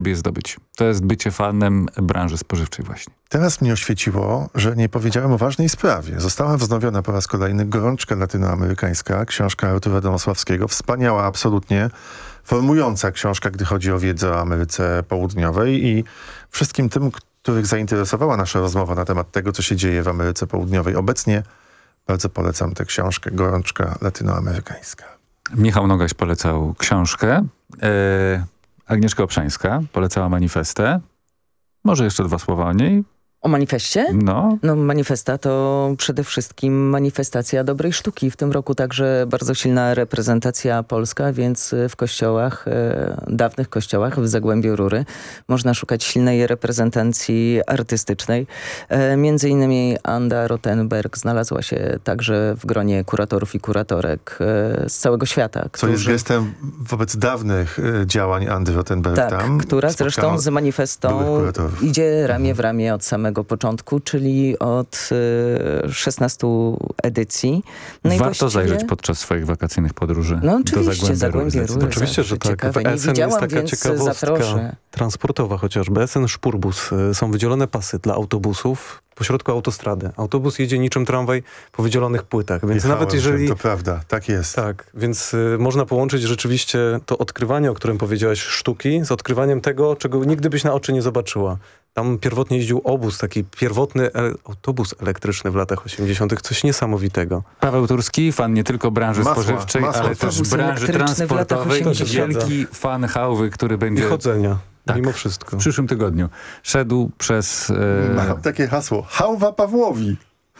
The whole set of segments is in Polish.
sobie zdobyć. To jest bycie fanem branży spożywczej właśnie. Teraz mnie oświeciło, że nie powiedziałem o ważnej sprawie. Została wznowiona po raz kolejny Gorączka latynoamerykańska, książka Artura Domosławskiego. Wspaniała, absolutnie formująca książka, gdy chodzi o wiedzę o Ameryce Południowej i wszystkim tym, których zainteresowała nasza rozmowa na temat tego, co się dzieje w Ameryce Południowej obecnie. Bardzo polecam tę książkę Gorączka latynoamerykańska. Michał Nogaś polecał książkę. Agnieszka Obszańska polecała Manifestę. Może jeszcze 2 słowa o niej. O manifestie? No. Manifesta to przede wszystkim manifestacja dobrej sztuki. W tym roku także bardzo silna reprezentacja polska, więc w kościołach, dawnych kościołach w Zagłębiu Rury można szukać silnej reprezentacji artystycznej. Między innymi Anda Rothenberg znalazła się także w gronie kuratorów i kuratorek z całego świata. Co jest gestem wobec dawnych działań Andy Rothenberg tam. Która zresztą z manifestą idzie ramię w ramię od samego początku, czyli od 16 edycji. No warto zajrzeć podczas swoich wakacyjnych podróży oczywiście, do Zagłębia Rury. Oczywiście, że tak. W Essen jest taka ciekawostka transportowa chociażby. Essen Spurbus. Są wydzielone pasy dla autobusów pośrodku autostrady. Autobus jedzie niczym tramwaj po wydzielonych płytach. Więc nawet jeżeli... To prawda, tak jest. Tak, więc można połączyć rzeczywiście to odkrywanie, o którym powiedziałaś, sztuki, z odkrywaniem tego, czego nigdy byś na oczy nie zobaczyła. Tam pierwotnie jeździł obóz, taki pierwotny autobus elektryczny w latach 80. Coś niesamowitego. Paweł Turski, fan nie tylko branży spożywczej, ale też branży transportowej. Wielki fan hałwy, który będzie... I chodzenia. Tak, mimo wszystko. W przyszłym tygodniu szedł przez... Mam takie hasło. Hałwa Pawłowi.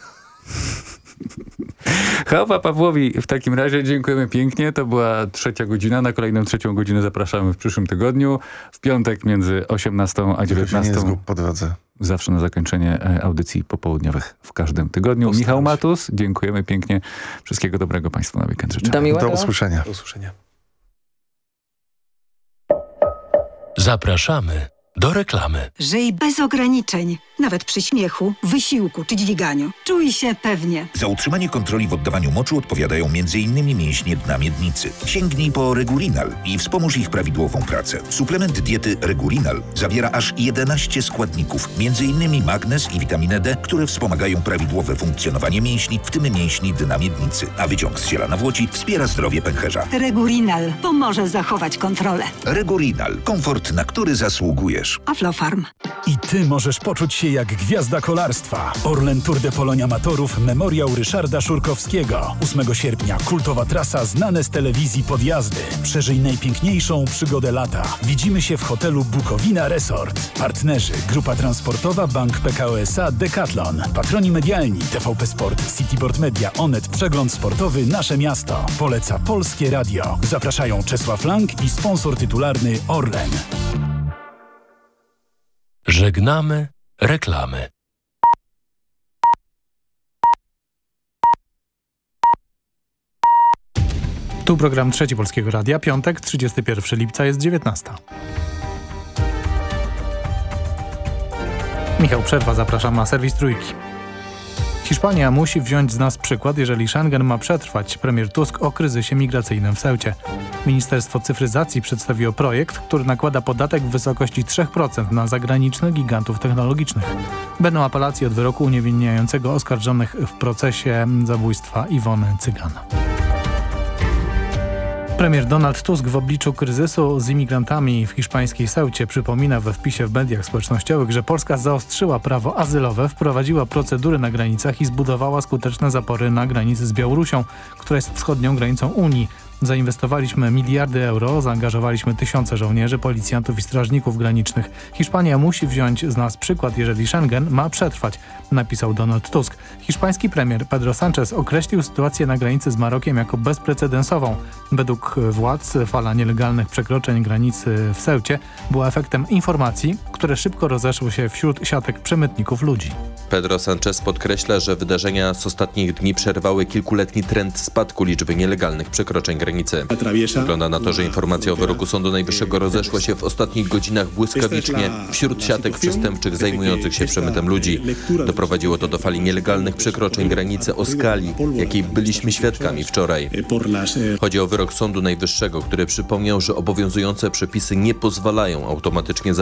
Hałwa Pawłowi w takim razie dziękujemy pięknie. To była 3. godzina. Na kolejną 3. godzinę zapraszamy w przyszłym tygodniu. W piątek między 18 a 19. Po drodze. Zawsze na zakończenie audycji popołudniowych w każdym tygodniu. Michał Matus, dziękujemy pięknie. Wszystkiego dobrego Państwu na weekend życzę. Do usłyszenia. Do usłyszenia. Zapraszamy do reklamy. Żyj bez ograniczeń, nawet przy śmiechu, wysiłku czy dźwiganiu. Czuj się pewnie. Za utrzymanie kontroli w oddawaniu moczu odpowiadają m.in. mięśnie dna miednicy. Sięgnij po Regulinal i wspomóż ich prawidłową pracę. Suplement diety Regulinal zawiera aż 11 składników, m.in. magnez i witaminę D, które wspomagają prawidłowe funkcjonowanie mięśni, w tym mięśni dna miednicy. A wyciąg z ziela nawłoci wspiera zdrowie pęcherza. Regulinal pomoże zachować kontrolę. Regulinal. Komfort, na który zasługujesz. Aflofarm. I ty możesz poczuć się jak gwiazda kolarstwa. Orlen Tour de Polonia Amatorów Memoriał Ryszarda Szurkowskiego. 8 sierpnia kultowa trasa znane z telewizji podjazdy. Przeżyj najpiękniejszą przygodę lata. Widzimy się w hotelu Bukowina Resort. Partnerzy: Grupa Transportowa, Bank Pekao SA, Decathlon. Patroni medialni: TVP Sport, Cityboard Media, Onet, Przegląd Sportowy, Nasze Miasto. Poleca Polskie Radio. Zapraszają Czesław Lang i sponsor tytularny Orlen. Żegnamy reklamy. Tu program Trzeci Polskiego Radia. Piątek, 31 lipca, jest 19. Michał Przerwa, zapraszam na serwis Trójki. Hiszpania musi wziąć z nas przykład, jeżeli Schengen ma przetrwać. Premier Tusk o kryzysie migracyjnym w Ceucie. Ministerstwo Cyfryzacji przedstawiło projekt, który nakłada podatek w wysokości 3% na zagranicznych gigantów technologicznych. Będą apelacje od wyroku uniewinniającego oskarżonych w procesie zabójstwa Iwony Cygan. Premier Donald Tusk w obliczu kryzysu z imigrantami w hiszpańskiej Ceucie przypomina we wpisie w mediach społecznościowych, że Polska zaostrzyła prawo azylowe, wprowadziła procedury na granicach i zbudowała skuteczne zapory na granicy z Białorusią, która jest wschodnią granicą Unii. Zainwestowaliśmy miliardy euro, zaangażowaliśmy tysiące żołnierzy, policjantów i strażników granicznych. Hiszpania musi wziąć z nas przykład, jeżeli Schengen ma przetrwać, napisał Donald Tusk. Hiszpański premier Pedro Sánchez określił sytuację na granicy z Marokiem jako bezprecedensową. Według władz fala nielegalnych przekroczeń granicy w Ceucie była efektem informacji, które które szybko rozeszły się wśród siatek przemytników ludzi. Pedro Sánchez podkreśla, że wydarzenia z ostatnich dni przerwały kilkuletni trend spadku liczby nielegalnych przekroczeń granicy. Wygląda na to, że informacja o wyroku Sądu Najwyższego rozeszła się w ostatnich godzinach błyskawicznie wśród siatek przestępczych zajmujących się przemytem ludzi. Doprowadziło to do fali nielegalnych przekroczeń granicy o skali, jakiej byliśmy świadkami wczoraj. Chodzi o wyrok Sądu Najwyższego, który przypomniał, że obowiązujące przepisy nie pozwalają automatycznie